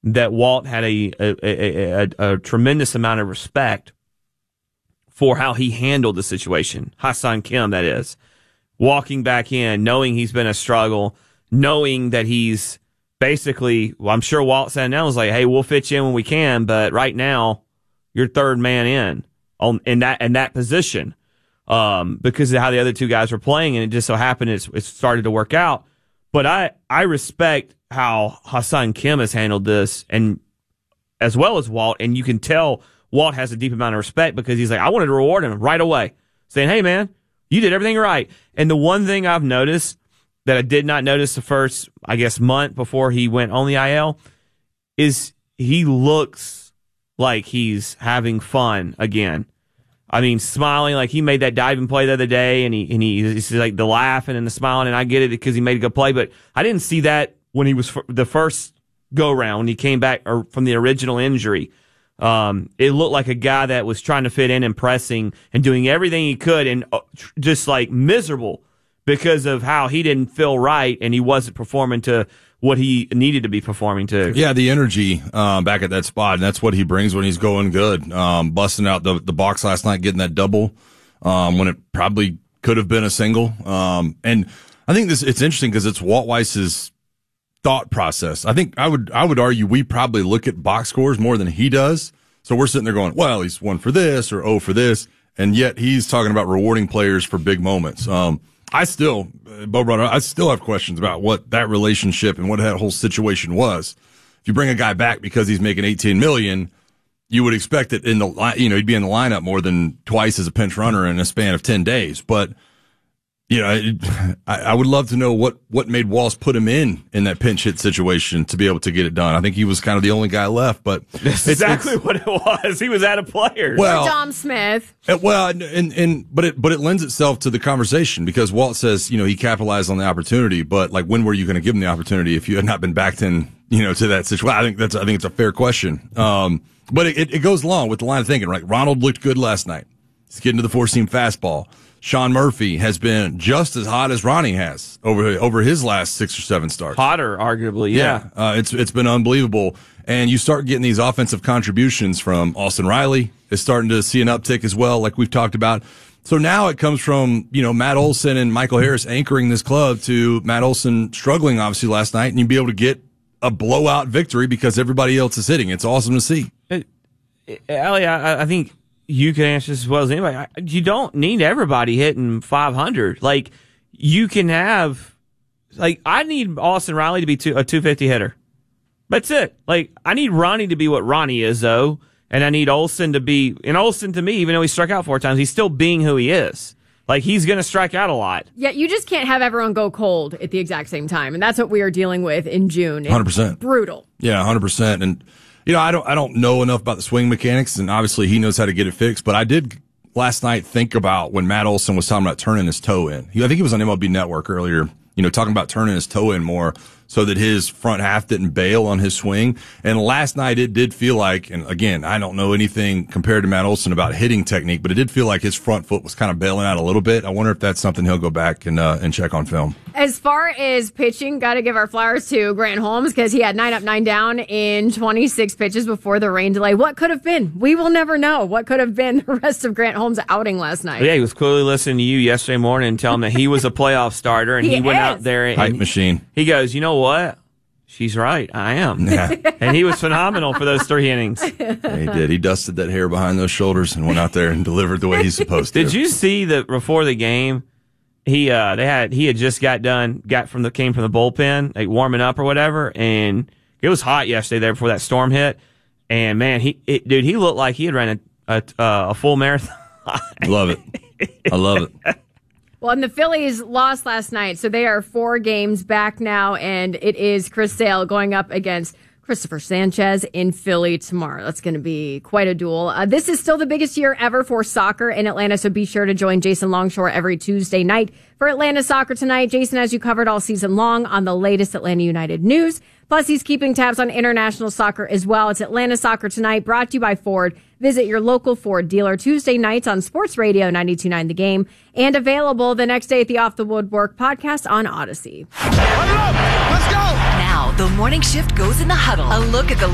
that Walt had a tremendous amount of respect for how he handled the situation. Ha-Seong Kim, that is. Walking back in, knowing he's been a struggle, knowing that he's basically, well, I'm sure Walt said now was like, hey, we'll fit you in when we can, but right now, you're third man in that position. Because of how the other two guys were playing, and it just so happened it started to work out. But I respect how Ha-Seong Kim has handled this, and as well as Walt, and you can tell Walt has a deep amount of respect because he's like, I wanted to reward him right away, saying, hey, man, you did everything right. And the one thing I've noticed that I did not notice the first, I guess, month before he went on the IL is he looks like he's having fun again. I mean, smiling, like he made that diving play the other day, and he's like the laughing and the smiling, and I get it because he made a good play, but I didn't see that when he was the first go-round, when he came back from the original injury. It looked like a guy that was trying to fit in and pressing and doing everything he could, and just like miserable because of how he didn't feel right, and he wasn't performing to what he needed to be performing to. Yeah, the energy back at that spot, and that's what he brings when he's going good. Busting out the box last night, getting that double when it probably could have been a single. And I think it's interesting because it's Walt Weiss's thought process. I think I would argue we probably look at box scores more than he does. So we're sitting there going, well, he's 1 for this or 0 for this, and yet he's talking about rewarding players for big moments. I still have questions about what that relationship and what that whole situation was. If you bring a guy back because he's making $18 million, you would expect that he'd be in the lineup more than twice as a pinch runner in a span of 10 days. But I would love to know what made Walls put him in that pinch hit situation to be able to get it done. I think he was kind of the only guy left, but that's exactly what it was. He was out of players. Well, Dom Smith. Well, but it lends itself to the conversation because Walt says, he capitalized on the opportunity, but like, when were you going to give him the opportunity if you had not been backed in, to that situation? I think it's a fair question. But it goes along with the line of thinking, right? Ronald looked good last night. He's getting to the four-seam fastball. Sean Murphy has been just as hot as Ronnie has over his last 6 or 7 starts. Hotter, arguably, yeah. It's been unbelievable. And you start getting these offensive contributions from Austin Riley is starting to see an uptick as well, like we've talked about. So now it comes from, Matt Olson and Michael Harris anchoring this club to Matt Olson struggling, obviously, last night, and you'll be able to get a blowout victory because everybody else is hitting. It's awesome to see. Ellie, I think you can answer this as well as anybody. You don't need everybody hitting 500. Like, you can have, like, I need Austin Riley to be a 250 hitter. That's it. Like, I need Ronnie to be what Ronnie is, though, and I need Olson to be, and Olson to me, even though he struck out 4 times, he's still being who he is. Like, he's going to strike out a lot. Yeah, you just can't have everyone go cold at the exact same time, and that's what we are dealing with in June. 100%. Brutal. Yeah, 100%. And I don't know enough about the swing mechanics, and obviously he knows how to get it fixed. But I did last night think about when Matt Olson was talking about turning his toe in. I think he was on MLB Network earlier, talking about turning his toe in more so that his front half didn't bail on his swing. And last night it did feel like, and again, I don't know anything compared to Matt Olson about hitting technique, but it did feel like his front foot was kind of bailing out a little bit. I wonder if that's something he'll go back and check on film. As far as pitching, got to give our flowers to Grant Holmes because he had 9 up, 9 down in 26 pitches before the rain delay. What could have been? We will never know what could have been the rest of Grant Holmes' outing last night. Yeah, he was clearly listening to you yesterday morning and telling that he was a playoff starter, and he went out there and hype machine. He goes, you know what? She's right. I am. Yeah. And he was phenomenal for those 3 innings. Yeah, he did. He dusted that hair behind those shoulders and went out there and delivered the way he's supposed to. Did you see that before the game? He had just came from the bullpen, like warming up or whatever, and it was hot yesterday there before that storm hit. And man, he looked like he had ran a full marathon. Love it. I love it. Well, and the Phillies lost last night, so they are 4 games back now, and it is Chris Sale going up against Christopher Sanchez in Philly tomorrow. That's going to be quite a duel. This is still the biggest year ever for soccer in Atlanta, so be sure to join Jason Longshore every Tuesday night for Atlanta Soccer Tonight. Jason has you covered all season long on the latest Atlanta United news. Plus, he's keeping tabs on international soccer as well. It's Atlanta Soccer Tonight, brought to you by Ford. Visit your local Ford dealer Tuesday nights on Sports Radio 92.9 The Game, and available the next day at the Off the Woodwork podcast on Odyssey. Let's go! Now, the morning shift goes in the huddle. A look at the